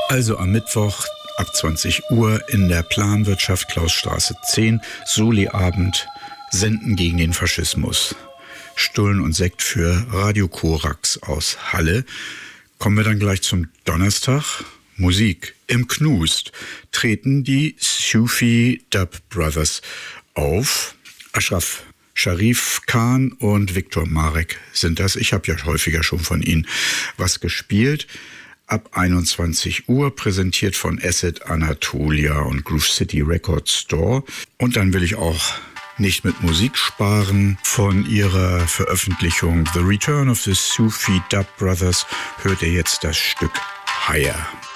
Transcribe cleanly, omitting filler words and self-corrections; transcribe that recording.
Also am Mittwoch ab 20 Uhr in der Planwirtschaft Klausstraße 10, Soli-Abend, Senden gegen den Faschismus. Stullen und Sekt für Radio Korax aus Halle. Kommen wir dann gleich zum Donnerstag. Musik. Im Knust treten die Sufi Dub Brothers auf. Ashraf Sharif Khan und Viktor Marek sind das. Ich habe ja häufiger schon von ihnen was gespielt. Ab 21 Uhr, präsentiert von Acid Anatolia und Groove City Record Store. Und dann will ich auch nicht mit Musik sparen. Von ihrer Veröffentlichung The Return of the Sufi Dub Brothers hört ihr jetzt das Stück Higher.